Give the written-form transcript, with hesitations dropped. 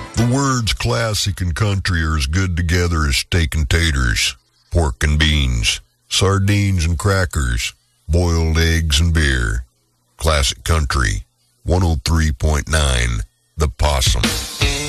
The words classic and country are as good together as steak and taters, pork and beans, sardines and crackers, boiled eggs and beer. Classic Country, 103.9, The Possum.